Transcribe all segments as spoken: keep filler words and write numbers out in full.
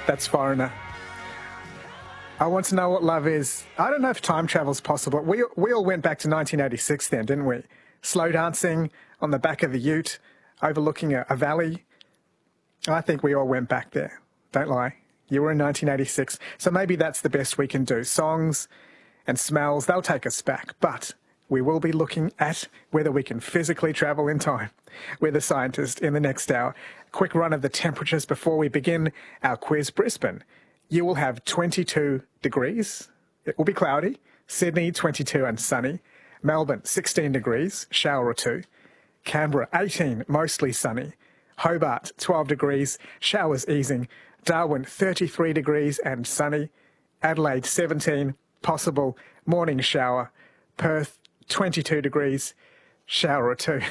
That's Foreigner. I want to know what love is. I don't know if time travel's possible. We we all went back to nineteen eighty-six then, didn't we? Slow dancing on the back of the ute, overlooking a, a valley. I think we all went back there. Don't lie. You were in nineteen eighty-six, so maybe that's the best we can do. Songs and smells, they'll take us back, but we will be looking at whether we can physically travel in time with a scientist in the next hour. Quick run of the temperatures before we begin our quiz. Brisbane, you will have twenty-two degrees. It will be cloudy. Sydney, twenty-two and sunny. Melbourne, sixteen degrees, shower or two. Canberra, eighteen, mostly sunny. Hobart, twelve degrees, showers easing. Darwin, thirty-three degrees and sunny. Adelaide, seventeen, possible morning shower. Perth, twenty-two degrees, shower or two.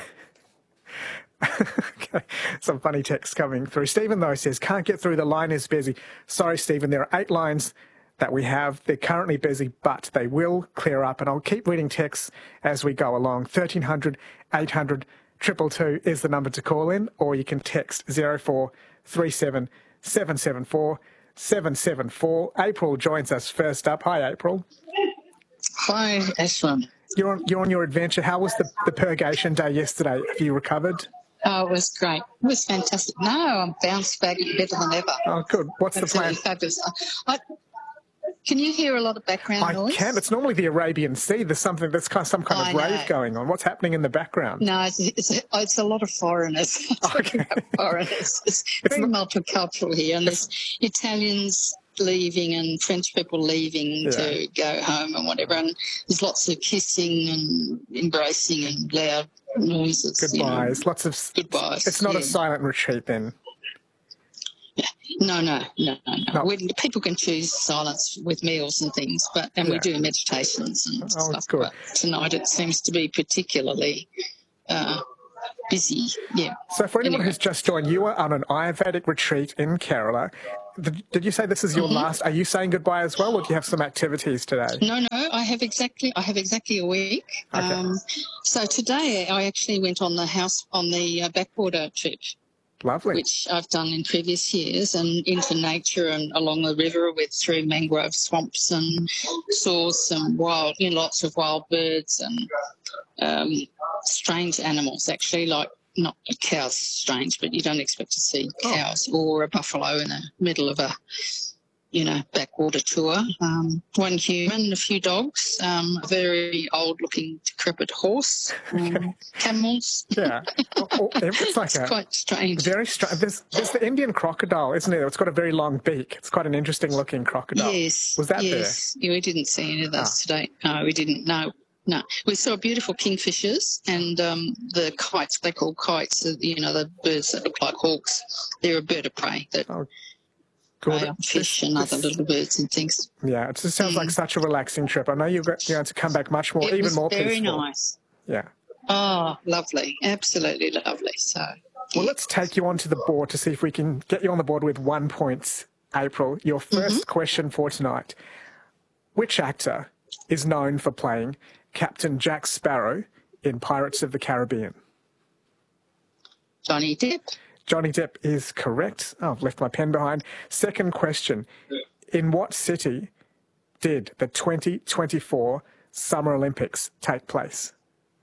Okay, some funny text coming through. Stephen, though, says, can't get through, the line is busy. Sorry, Stephen, there are eight lines that we have. They're currently busy, but they will clear up, and I'll keep reading texts as we go along. thirteen hundred, eight hundred, two two two is the number to call in, or you can text zero four three seven, seven seven four, seven seven four. April joins us first up. Hi, April. Hi, Ashwin. You're on, you're on your adventure. How was the, the purgation day yesterday? Have you recovered? Oh, it was great. It was fantastic. No, I'm bounced back better than ever. Oh, good. What's Absolutely the plan? Fabulous. I, can you hear a lot of background I noise? I can. It's normally the Arabian Sea. There's something that's kind of, some kind I of rave know. going on. What's happening in the background? No, it's, it's, a, it's a lot of foreigners. Talking Okay. about foreigners. It's, It's very not- multicultural here, and there's Italians leaving and French people leaving Yeah. to go home and whatever, and there's lots of kissing and embracing and loud noises. you know. Goodbyes. Lots of. Goodbyes, It's not a yeah. silent retreat then. No, no, no, no, no. No. We, people can choose silence with meals and things, but and Yeah. we do meditations and Oh, stuff. good. But tonight it seems to be particularly uh, busy. Yeah. So for anyone Anyway. who's just joined, you are on an Ayurvedic retreat in Kerala. Did, did you say this is your Mm-hmm. last? Are you saying goodbye as well, or do you have some activities today? No, no, I have exactly. I have exactly a week. Okay. Um, so today I actually went on the house on the uh, backwater trip, Lovely. which I've done in previous years, and into nature and along the river with through mangrove swamps, and saw some wild, you know, lots of wild birds and um, strange animals. Actually, like not cows, strange, but you don't expect to see Oh. cows or a buffalo in the middle of a, you know, backwater tour. Um, one human, a few dogs, um, a very old-looking decrepit horse, um, camels. Yeah. Oh, oh, it's like It's a quite strange. very strange. There's, there's the Indian crocodile, isn't it? It's got a very long beak. It's quite an interesting looking crocodile. Yes. Was that yes. Yeah, we didn't see any of those Ah. today. No, we didn't. No, no. We saw beautiful kingfishers and um, the kites. They call kites. uh, You know, the birds that look like hawks. They're a bird of prey that Oh, prey good. on fish This- and this- other little birds and things. Yeah, it just sounds like such a relaxing trip. I know you're going to come back much more, It even was more very peaceful. nice. Yeah. Oh, lovely. Absolutely lovely. So, Well, yeah. let's take you onto the board to see if we can get you on the board with one point, April. Your 1st question for tonight. Which actor is known for playing Captain Jack Sparrow in Pirates of the Caribbean? Johnny Depp. Johnny Depp is correct. Oh, I've left my pen behind. Second question. In what city did the twenty twenty-four Summer Olympics take place?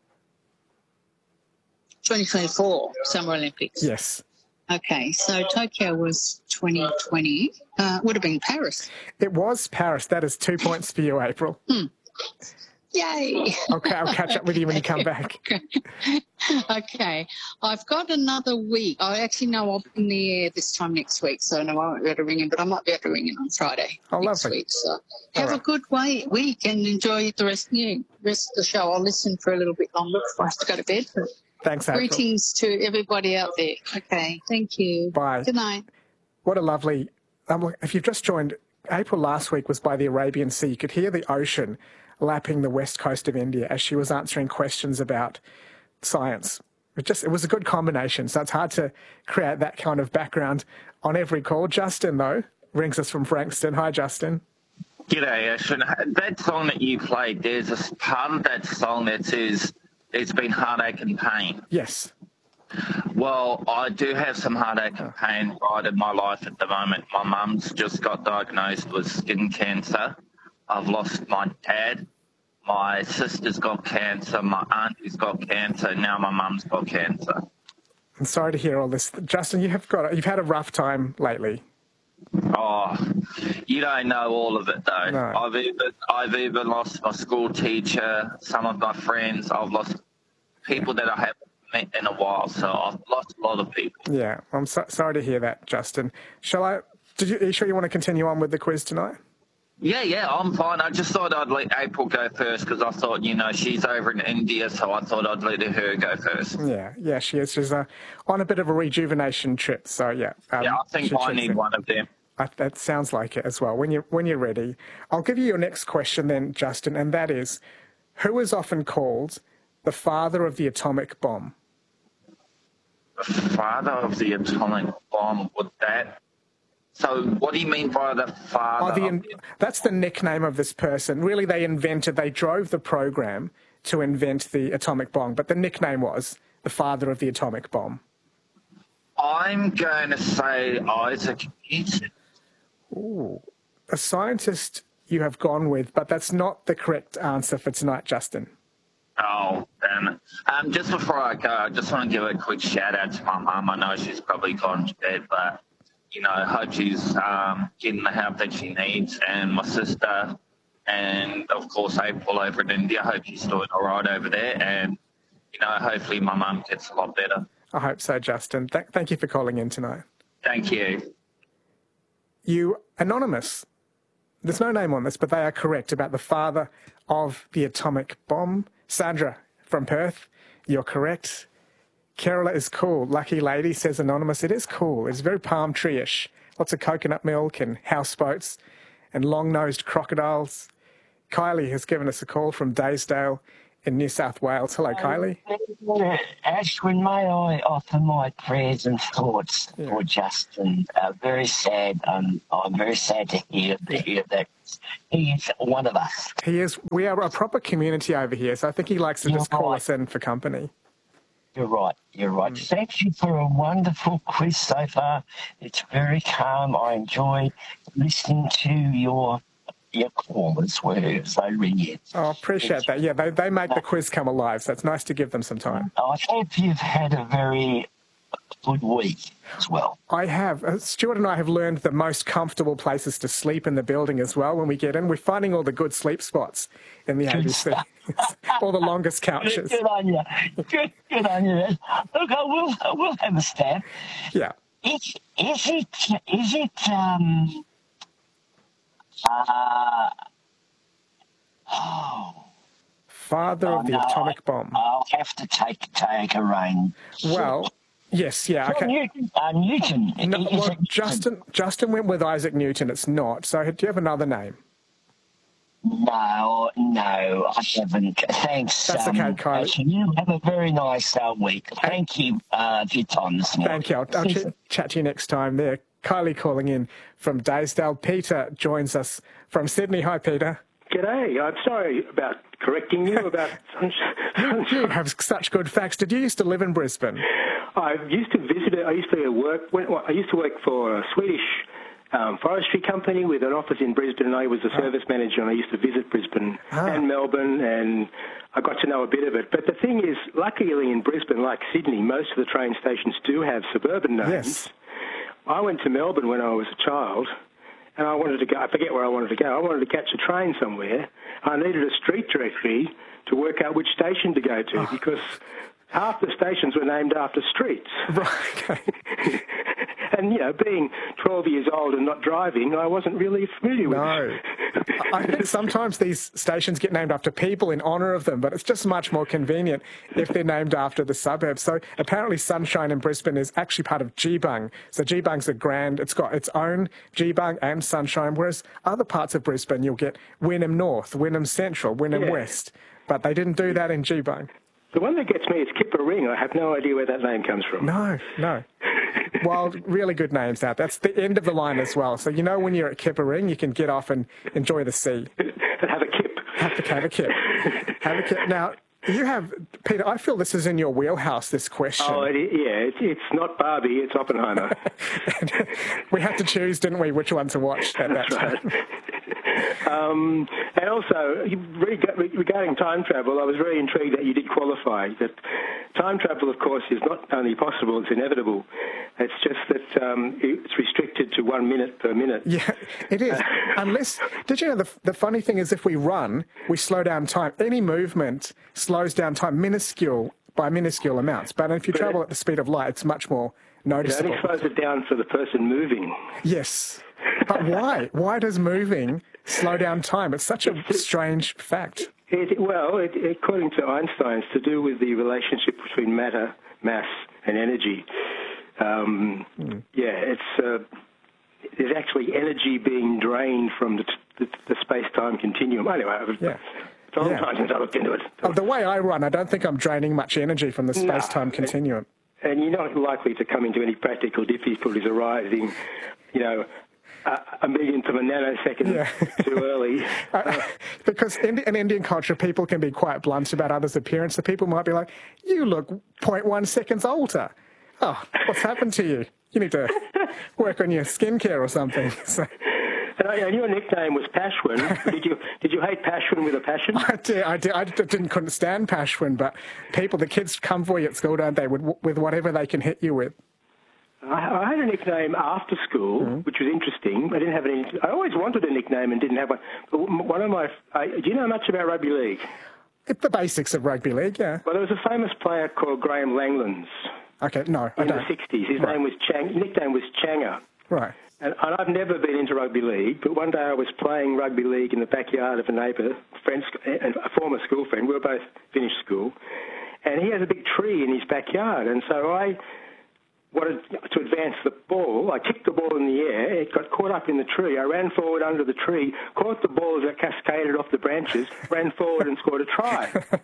twenty twenty-four Summer Olympics. Yes. Okay, so Tokyo was twenty twenty. Uh, would have been Paris. It was Paris. That is two points for you, April. Yay! Okay, I'll catch up with you when you come back. Okay, I've got another week. I actually know I'll be in the air this time next week, so no, I won't be able to ring in, but I might be able to ring in on Friday Oh, next lovely. week. So have right. a good way, week and enjoy the rest, you know, rest of the show. I'll listen for a little bit longer before I have to go to bed. But Thanks, April. greetings to everybody out there. Okay, thank you. Bye. Good night. What a lovely... Um, look, if you've just joined, April last week was by the Arabian Sea. You could hear the ocean lapping the west coast of India as she was answering questions about science. It just it was a good combination, so it's hard to create that kind of background on every call. Justin, though, rings us from Frankston. Hi, Justin. G'day, Ashton. That song that you played, there's a part of that song that says there's been heartache and pain. Yes. Well, I do have some heartache and pain right in my life at the moment. My mum's just got diagnosed with skin cancer. I've lost my dad. My sister's got cancer. My auntie's got cancer. Now my mum's got cancer. I'm sorry to hear all this. Justin, you have got, you've had a rough time lately. Oh, you don't know all of it, though. No. I've even, I've even lost my school teacher, some of my friends. I've lost people that I haven't met in a while, so I've lost a lot of people. Yeah, I'm so, sorry to hear that, Justin. Shall I, did you, are you sure you want to continue on with the quiz tonight? Yeah, yeah, I'm fine. I just thought I'd let April go first because I thought, you know, she's over in India, so I thought I'd let her go first. Yeah, yeah, she is. She's uh, on a bit of a rejuvenation trip, so yeah. Um, yeah, I think I need in. one of them. I, that sounds like it as well. When you when you're ready, I'll give you your next question then, Justin, and that is, who is often called the father of the atomic bomb? The father of the atomic bomb? Would that? So what do you mean by the father? Oh, the, of the... That's the nickname of this person. Really, they invented, they drove the program to invent the atomic bomb, but the nickname was the father of the atomic bomb. I'm going to say Isaac Newton. Ooh, a scientist you have gone with, but that's not the correct answer for tonight, Justin. Oh, damn it. Um, just before I go, I just want to give a quick shout out to my mum. I know she's probably gone to bed, but, you know, I hope she's um, getting the help that she needs. And my sister and, of course, April over in India, I hope she's doing all right over there. And, you know, hopefully my mum gets a lot better. I hope so, Justin. Th- thank you for calling in tonight. Thank you. You, Anonymous. There's no name on this, but they are correct about the father of the atomic bomb. Sandra from Perth, you're correct. Kerala is cool. Lucky lady, says Anonymous. It is cool. It's very palm tree-ish. Lots of coconut milk and houseboats and long-nosed crocodiles. Kylie has given us a call from Daysdale in New South Wales. Hello, Kylie. Ashwin, may I offer my prayers and thoughts Yeah. for Justin? Uh, very sad. Um, I'm very sad to hear, to hear that he is one of us. He is. We are a proper community over here, so I think he likes to You're just call right. us in for company. You're right. You're right. Mm. Thank you for a wonderful quiz so far. It's very calm. I enjoy listening to your your callers where they ring in. Oh, appreciate that. Yeah, they, they make the quiz come alive, so it's nice to give them some time. I hope you've had a very good week as well. I have. Uh, Stuart and I have learned the most comfortable places to sleep in the building as well when we get in. We're finding all the good sleep spots in the A B C. All the longest couches. Good on you. Good, good on you. Look, I will, I will have a stab. Yeah. Is, is it, is it, um, uh, oh, Father of the no, atomic bomb. I'll have to take, take a rain. Well, yes, yeah, okay. Newton, uh, Newton. No, Is well, it Newton? Justin, Justin went with Isaac Newton. It's not. So do you have another name? No, no, I haven't. Thanks. That's um, okay, Kylie. Ashton. You have a very nice uh, week. Thank you uh, for your time this morning. Thank you. I'll, I'll ch- chat to you next time there. Kylie calling in from Daysdale. Peter joins us from Sydney. Hi, Peter. G'day. I'm sorry about correcting you about sunshine. You have such good facts. Did you used to live in Brisbane? I used to visit it. I used to work. I used to work for a Swedish um, forestry company with an office in Brisbane, and I was a service manager, and I used to visit Brisbane Ah. and Melbourne, and I got to know a bit of it. But the thing is, luckily in Brisbane, like Sydney, most of the train stations do have suburban names. Yes. I went to Melbourne when I was a child, and I wanted to go, I forget where I wanted to go. I wanted to catch a train somewhere. I needed a street directory to work out which station to go to, because half the stations were named after streets. Right, okay. And, you know, being twelve years old and not driving, I wasn't really familiar with No. it. I think sometimes these stations get named after people in honour of them, but it's just much more convenient if they're named after the suburbs. So apparently Sunshine in Brisbane is actually part of Geebung. So Geebung's a grand, it's got its own Geebung and Sunshine, whereas other parts of Brisbane you'll get Wynnum North, Wynnum Central, Wynnum Yeah. West. But they didn't do that in Geebung. The one that gets me is Kipper Ring. I have no idea where that name comes from. No, no. Well, really good names out. That's the end of the line as well. So you know when you're at Kipper Ring, you can get off and enjoy the sea. And have a kip. Have to have a kip. Have a kip. Now, You have, Peter, I feel this is in your wheelhouse, this question. Oh, it, yeah, it's, it's not Barbie, it's Oppenheimer. We had to choose, didn't we, which one to watch at that That's time. right. Um, and also, regarding time travel, I was very intrigued that you did qualify that time travel, of course, is not only possible, it's inevitable. It's just that um, it's restricted to one minute per minute. Yeah, it is. Unless, did you know, the, the funny thing is if we run, we slow down time. Any movement slows down time, minuscule, by minuscule amounts. But if you But travel it- at the speed of light, it's much more It noticeable. only slows it down for the person moving. Yes. But why? Why does moving slow down time? It's such a strange fact. It, well, it, according to Einstein, it's to do with the relationship between matter, mass, and energy. Um, Hmm. Yeah, it's uh, there's actually energy being drained from the, the, the space-time continuum. Anyway, Yeah. it's a long Yeah. time since I looked into it. Oh, the way I run, I don't think I'm draining much energy from the No. space-time continuum. And you're not likely to come into any practical difficulties arising, you know, a, a millionth of a nanosecond Yeah. too early. Uh, because in, in Indian culture, people can be quite blunt about others' appearance. So people might be like, you look zero point one seconds older. Oh, what's happened to you? You need to work on your skincare or something. So, And, I, and your nickname was Pashwin. did you did you hate Pashwin with a passion? I, did, I, did, I didn't couldn't stand Pashwin, but people, the kids come for you at school, don't they, with, with whatever they can hit you with. I, I had a nickname after school, Mm-hmm. which was interesting. I didn't have any. I always wanted a nickname and didn't have one. But one of my. I, do you know much about rugby league? It's the basics of rugby league, yeah. Well, there was a famous player called Graham Langlands Okay, no, I in the don't. sixties. His Right. name was Chang. Nickname was Changa. Right. And and I've never been into rugby league, but one day I was playing rugby league in the backyard of a neighbour, friend, a former school friend. We were both finished school, and he has a big tree in his backyard. And so I wanted to advance the ball. I kicked the ball in the air. It got caught up in the tree. I ran forward under the tree, caught the ball as it cascaded off the branches, ran forward and scored a try.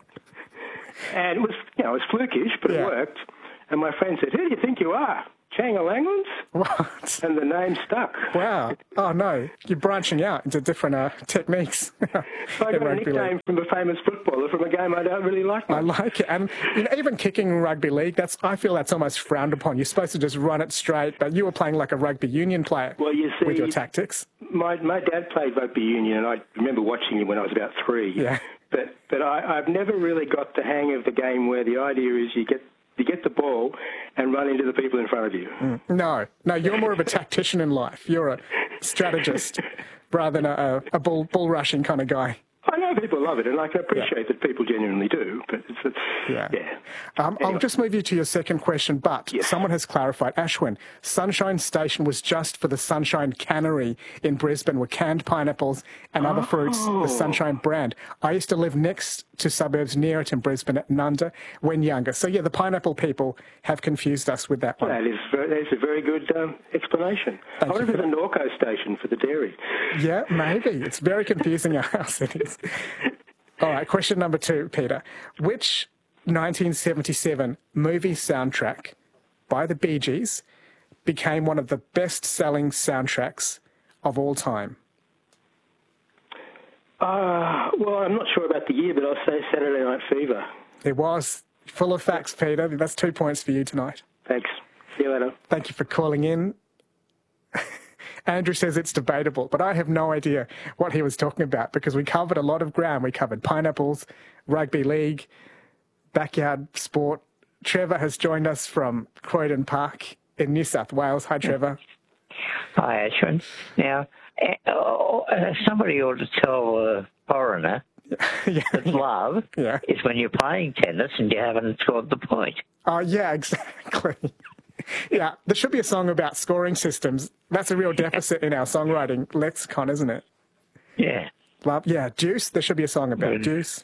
And it was, you know, it was flukish, but Yeah. it worked. And my friend said, "Who do you think you are? Changa Langlands?" What? And the name stuck. Wow. Oh, no. You're branching out into different uh, techniques. So I in got a rugby league. nickname from a famous footballer from a game I don't really like I much. like it. And you know, even kicking in rugby league, that's I feel that's almost frowned upon. You're supposed to just run it straight, but you were playing like a rugby union player Well, you with your see, tactics. my my dad played rugby union, and I remember watching him when I was about three. Yeah. But but I, I've never really got the hang of the game where the idea is you get you get the ball and run into the people in front of you. No, no, you're more of a tactician in life. You're a strategist rather than a, a bull, bull rushing kind of guy. I know people love it, and I can appreciate that people genuinely do. But it's, it's Yeah. yeah. Um, I'll Anyway. just move you to your second question, but Yes. someone has clarified. Ashwin, Sunshine Station was just for the Sunshine Cannery in Brisbane with canned pineapples and other fruits, Oh. the Sunshine brand. I used to live next to suburbs near it in Brisbane at Nunda when younger. So, yeah, the pineapple people have confused us with that one. That is very, that is a very good um, explanation. Thank I wonder you if for it's a Norco station for the dairy. Yeah, maybe. It's very confusing us. It is. All right, question number two, Peter. Which nineteen seventy-seven movie soundtrack by the Bee Gees became one of the best-selling soundtracks of all time? Uh, well, I'm not sure about the year, but I'll say Saturday Night Fever. It was full of facts, Peter. That's two points for you tonight. Thanks. See you later. Thank you for calling in. Andrew says it's debatable, but I have no idea what he was talking about because we covered a lot of ground. We covered pineapples, rugby league, backyard sport. Trevor has joined us from Croydon Park in New South Wales. Hi, Trevor. Hi, Ashwin. Now, uh, uh, somebody ought to tell a foreigner yeah. that love Yeah. is when you're playing tennis and you haven't scored the point. Oh, yeah, exactly. Yeah, there should be a song about scoring systems. That's a real deficit in our songwriting lexicon, isn't it? Yeah. Love, yeah, Juice. There should be a song about Mm. Juice.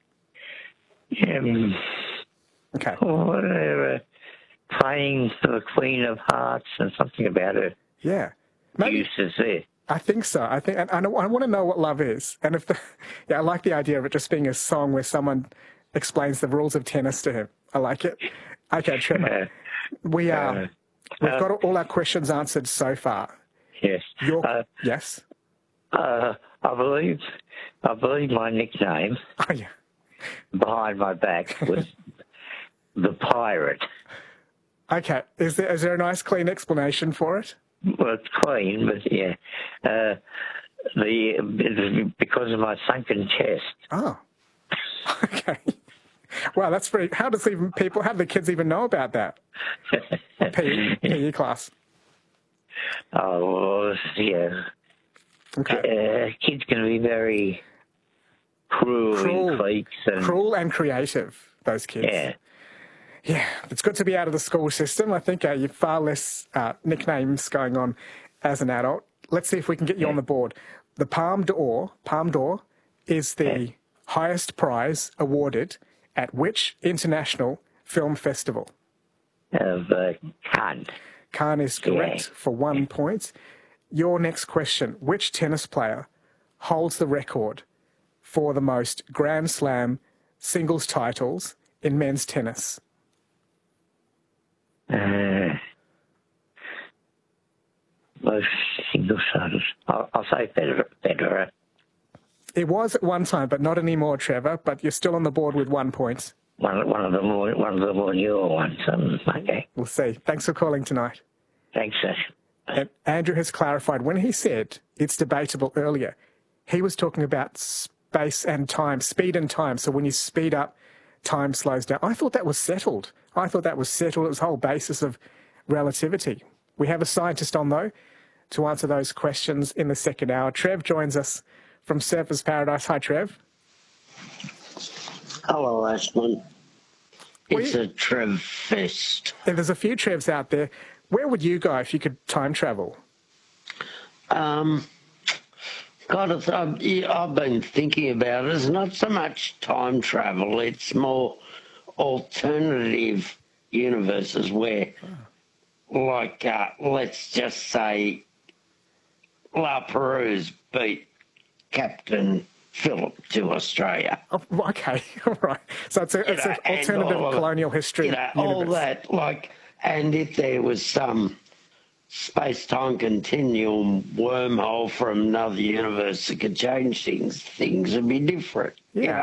Um, Okay. whatever. Playing for the Queen of Hearts and something about her Yeah. Maybe, use is there. I think so. I think, and I, I want to know what love is. And if the, yeah, I like the idea of it just being a song where someone explains the rules of tennis to him. I like it. Okay, Trevor. Uh, We are. Uh, We've uh, got all our questions answered so far. yes. Your, Uh, yes. uh, I believe, I believe my nickname Oh yeah. behind my back was the pirate. Okay. Is there is there a nice, clean explanation for it? Well, it's clean, but yeah. Uh, the because of my sunken chest. Oh. Okay. Wow, that's very. How does even people? How do the kids even know about that? P E class. Oh, well, yeah. Okay. Uh, kids can be very cruel, Cruel. in cliques and Cruel and creative. Those kids. yeah. Yeah, it's good to be out of the school system. I think uh, you've far less uh, nicknames going on as an adult. Let's see if we can get you on the board. The Palme d'Or, Palme d'Or, is the highest prize awarded at which international film festival? Of uh, Cannes. Cannes is correct Yeah. for one point. Your next question, which tennis player holds the record for the most Grand Slam singles titles in men's tennis? Uh, most single titles. I'll, I'll say Federer. Federer. It was at one time, but not anymore, Trevor. But you're still on the board with one point. One, one of the more, one of the more newer ones. Um, okay. We'll see. Thanks for calling tonight. Thanks, sir. And Andrew has clarified when he said it's debatable earlier, he was talking about space and time, speed and time. So when you speed up, time slows down. I thought that was settled. I thought that was settled. It was the whole basis of relativity. We have a scientist on, though, to answer those questions in the second hour. Trev joins us from Surfers Paradise. Hi, Trev. Hello, Ashman. It's you- a Trev fest. And there's a few Trevs out there. Where would you go if you could time travel? Um, God, it's, I've, yeah, I've been thinking about it. It's not so much time travel. It's more alternative universes where, like, uh, let's just say, La Perouse beat Captain Phillip to Australia. Oh, okay, all right. So it's, a, it's know, an and alternative all of it. colonial history You know, all universe. that, like, and if there was some space-time continuum wormhole from another universe that could change things, things would be different. Yeah. You